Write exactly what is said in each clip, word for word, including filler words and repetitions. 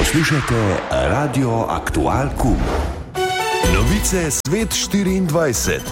Poslušajte Radio Aktual Kum. Novice Svet štiriindvajset.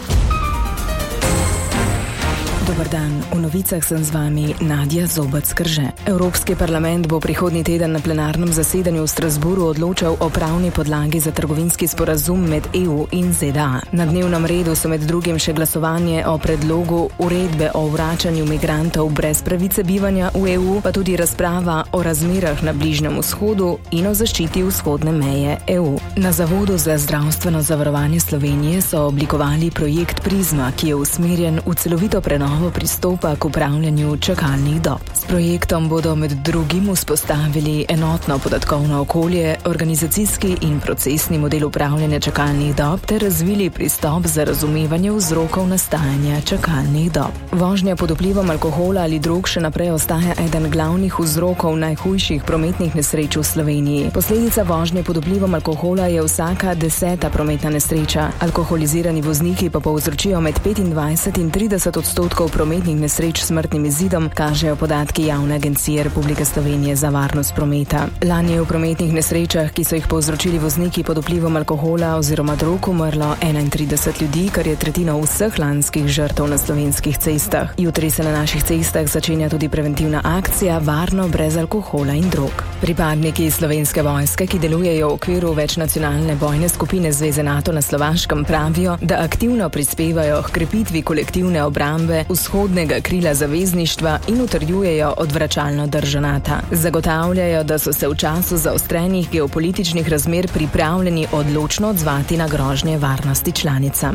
Dobar dan, v novicah sem z vami Nadja Zobec-Krže. Evropski parlament bo prihodnji teden na plenarnem zasedanju v Strasburu odločal o pravni podlagi za trgovinski sporazum med E U in Z D A. Na dnevnem redu so med drugim še glasovanje o predlogu uredbe o vračanju migrantov brez pravice bivanja v E U, pa tudi razprava o razmerah na Bližnjem vzhodu in o zaščiti vzhodne meje E U. Na Zavodu za zdravstveno zavarovanje Slovenije so oblikovali projekt Prizma, ki je usmerjen v celovito prenovo pristopa k upravljanju čakalnih dob. S projektom bodo med drugim vzpostavili enotno podatkovno okolje, organizacijski in procesni model upravljanja čakalnih dob ter razvili pristop za razumevanje vzrokov nastajanja čakalnih dob. Vožnja pod vplivom alkohola ali drog še naprej ostaja eden glavnih vzrokov najhujših prometnih nesreč v Sloveniji. Posledica vožnje pod vplivom alkohola je vsaka deseta prometna nesreča. Alkoholizirani vozniki pa povzročijo med petindvajset in trideset odstotkov prometnih nesreč s smrtnim izidom, kažejo podatki Javne agencije Republike Slovenije za varnost prometa. Lani je v prometnih nesrečah, ki so jih povzročili vozniki pod vplivom alkohola oziroma drog, umrlo enaintrideset ljudi, kar je tretjina vseh lanskih žrtev na slovenskih cestah. Jutri se na naših cestah začenja tudi preventivna akcija Varno brez alkohola in drog. Pripadniki Slovenske vojske, ki delujejo v okviru večnacionalne bojne skupine Zveze NATO na Slovaškem, pravijo, da aktivno prispevajo h krepitvi kolektivne obrambe vzhodnega krila zavezništva in utrjujejo odvračalno držo NATO. Zagotavljajo, da so se v času zaostrenih geopolitičnih razmer pripravljeni odločno odzvati na grožnje varnosti članicam.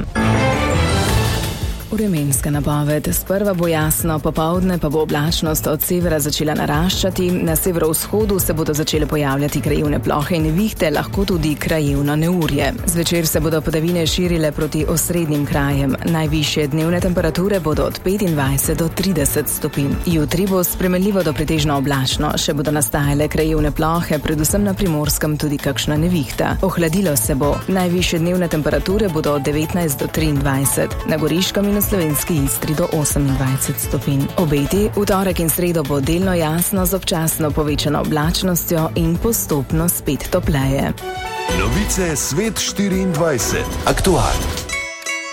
Vremenska napoved. Sprva bo jasno, popoldne pa bo oblačnost od severa začela naraščati, na severovzhodu se bodo začele pojavljati krajevne plohe in nevihte, lahko tudi krajevno neurje. Zvečer se bodo padavine širile proti osrednjim krajem. Najvišje dnevne temperature bodo od petindvajset do trideset stopinj. Jutri bo spremenljivo do pretežno oblačno, še bodo nastajale krajevne plohe, predvsem na Primorskem tudi kakšna nevihta. Ohladilo se bo. Najvišje dnevne temperature bodo od devetnajst do triindvajset. Na Goriškem in na Slovenski Istri do osemindvajset stopinj. Obeti v torek in sredo bo delno jasno z občasno povečano oblačnostjo in postopno spet topleje. Novice Svet štiriindvajset. Aktualno.